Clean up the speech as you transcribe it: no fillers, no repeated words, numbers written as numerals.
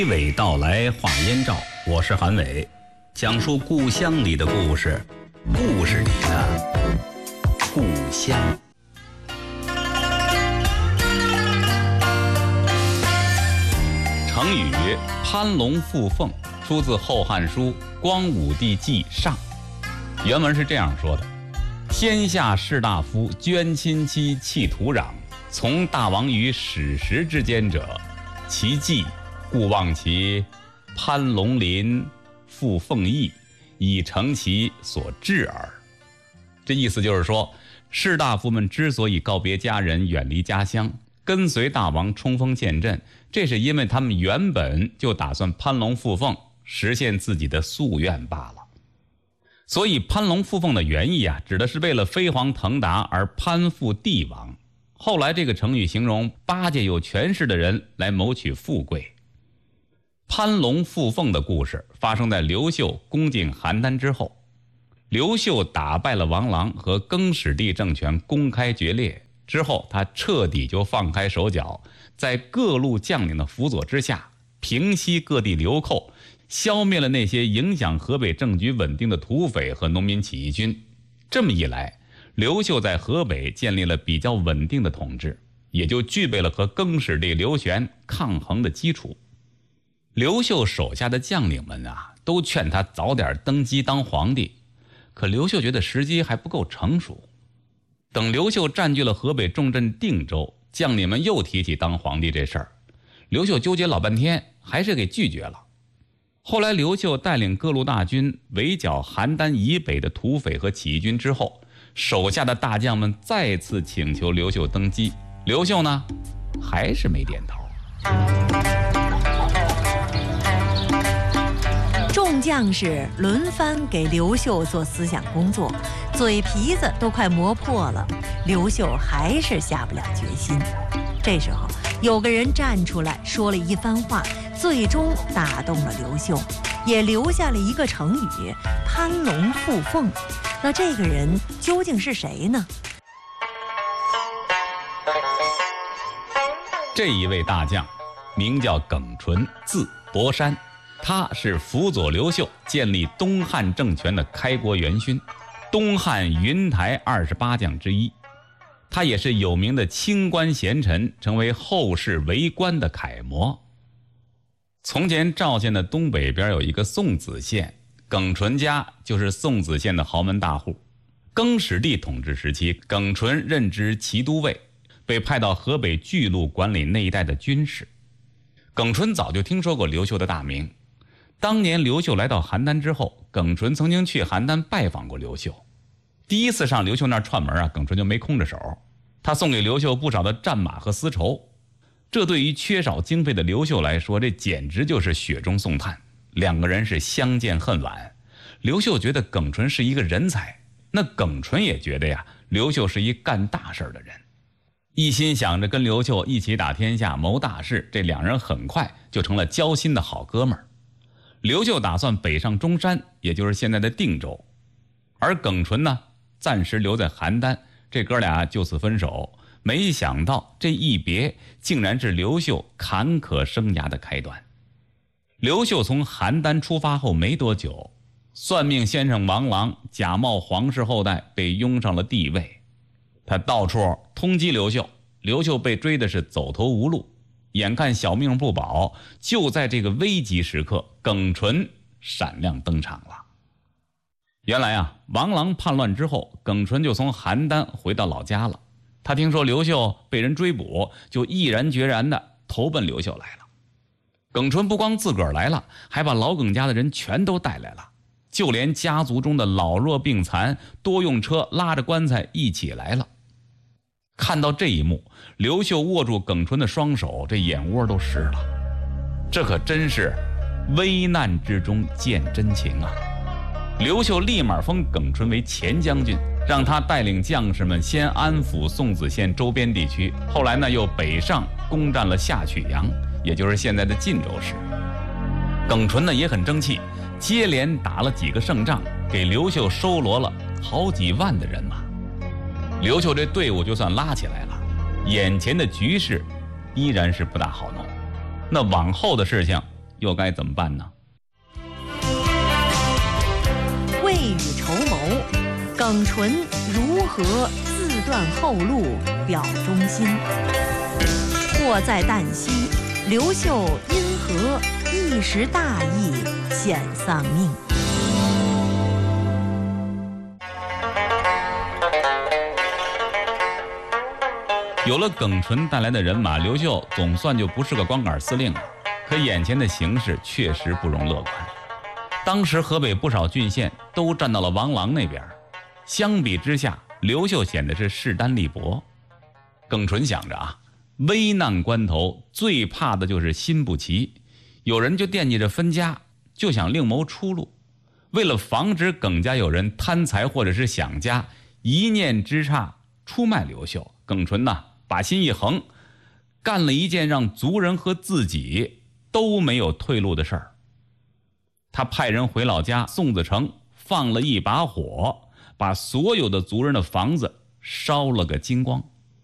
娓道来话燕赵，我是韩伟，讲述故乡里的故事，故事里的故乡。成语攀龙附凤出自《后汉书·光武帝纪上》，原文是这样说的：天下士大夫捐亲戚弃土壤，从大王于史实之间者，其计故望其攀龙鳞，附凤翼，以成其所志耳。这意思就是说，士大夫们之所以告别家人，远离家乡，跟随大王冲锋陷阵，这是因为他们原本就打算攀龙附凤，实现自己的夙愿罢了。所以攀龙附凤的原意指的是为了飞黄腾达而攀附帝王。后来这个成语形容巴结有权势的人来谋取富贵。攀龙附凤的故事发生在刘秀攻进邯郸之后，刘秀打败了王朗和更始帝政权，公开决裂之后，他彻底就放开手脚，在各路将领的辅佐之下，平息各地流寇，消灭了那些影响河北政局稳定的土匪和农民起义军。这么一来，刘秀在河北建立了比较稳定的统治，也就具备了和更始帝刘玄抗衡的基础。刘秀手下的将领们都劝他早点登基当皇帝，可刘秀觉得时机还不够成熟。等刘秀占据了河北重镇定州，将领们又提起当皇帝这事儿，刘秀纠结老半天，还是给拒绝了。后来刘秀带领各路大军围剿邯郸以北的土匪和起义军之后，手下的大将们再次请求刘秀登基，刘秀呢，还是没点头。 众将士轮番给刘秀做思想工作，嘴皮子都快磨破了，刘秀还是下不了决心。这时候有个人站出来说了一番话，最终打动了刘秀，也留下了一个成语攀龙附凤。那这个人究竟是谁呢？ 这一位大将名叫耿纯，字伯山，他是辅佐刘秀建立东汉政权的开国元勋，东汉云台28将之一。他也是有名的清官贤臣，成为后世为官的楷模。从前赵县的东北边有一个宋子县，耿纯家就是宋子县的豪门大户。更始帝统治时期，耿纯任职骑都尉，被派到河北巨鹿管理那一带的军事。耿纯早就听说过刘秀的大名，当年刘秀来到邯郸之后，耿纯曾经去邯郸拜访过刘秀。第一次上刘秀那儿串门耿纯就没空着手，他送给刘秀不少的战马和丝绸。这对于缺少经费的刘秀来说，这简直就是雪中送炭。两个人是相见恨晚。刘秀觉得耿纯是一个人才，那耿纯也觉得刘秀是一干大事的人，一心想着跟刘秀一起打天下谋大事，这两人很快就成了交心的好哥们儿。刘秀打算北上中山，也就是现在的定州，而耿纯呢，暂时留在邯郸，这哥俩就此分手。没想到这一别，竟然是刘秀坎坷生涯的开端。刘秀从邯郸出发后没多久，算命先生王朗假冒皇室后代，被拥上了帝位。他到处通缉刘秀，刘秀被追的是走投无路，眼看小命不保，就在这个危急时刻，耿纯闪亮登场了。原来王朗叛乱之后，耿纯就从邯郸回到老家了。他听说刘秀被人追捕，就毅然决然地投奔刘秀来了。耿纯不光自个儿来了，还把老耿家的人全都带来了，就连家族中的老弱病残多用车拉着棺材一起来了。看到这一幕，刘秀握住耿纯的双手，这眼窝都湿了。这可真是危难之中见真情啊！刘秀立马封耿纯为前将军，让他带领将士们先安抚宋子县周边地区，后来呢又北上攻占了下曲阳，也就是现在的晋州市。耿纯呢也很争气，接连打了几个胜仗，给刘秀收罗了好几万的人马。刘秀这队伍就算拉起来了，眼前的局势依然是不大好弄。那往后的事情又该怎么办呢？ 未雨绸缪，耿纯如何自断后路，表忠心？祸在旦夕，刘秀因何一时大意险丧命？ 有了耿纯带来的人马，刘秀总算就不是个光杆司令了。可眼前的形势确实不容乐观。当时河北不少郡县都站到了王朗那边，相比之下，刘秀显得是势单力薄。耿纯想着啊，危难关头最怕的就是心不齐，有人就惦记着分家，就想另谋出路。为了防止耿家有人贪财或者是想家，一念之差出卖刘秀，耿纯呐，把心一横，干了一件让族人和自己都没有退路的事儿。他派人回老家宋子城放了一把火，把所有的族人的房子烧了个精光。